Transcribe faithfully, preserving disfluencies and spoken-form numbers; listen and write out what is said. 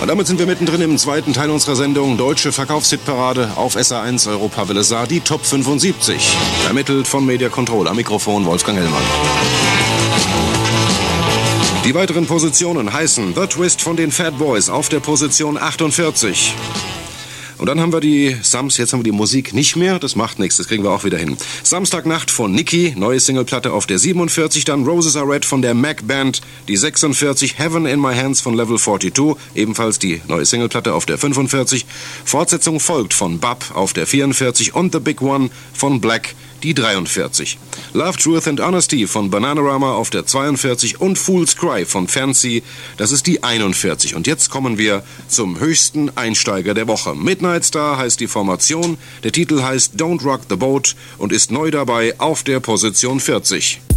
Damit sind wir mittendrin im zweiten Teil unserer Sendung Deutsche Verkaufshitparade auf S R eins Europawelle Saar, die Top fünfundsiebzig. Ermittelt von Media Control. Am Mikrofon Wolfgang Hellmann. Die weiteren Positionen heißen The Twist von den Fat Boys auf der Position achtundvierzig. Und dann haben wir die Sams, jetzt haben wir die Musik nicht mehr, das macht nichts, das kriegen wir auch wieder hin. Samstagnacht von Nicky, neue Singleplatte auf der siebenundvierzig, dann Roses Are Red von der Mac Band, die sechsundvierzig, Heaven in My Hands von Level zweiundvierzig, ebenfalls die neue Singleplatte auf der fünfundvierzig, Fortsetzung folgt von Bub auf der vierundvierzig und The Big One von Black, die dreiundvierzig. Love, Truth and Honesty von Bananarama auf der zweiundvierzig und Fool's Cry von Fancy, das ist die einundvierzig. Und jetzt kommen wir zum höchsten Einsteiger der Woche. Midnight Star heißt die Formation, der Titel heißt Don't Rock the Boat und ist neu dabei auf der Position vierzig.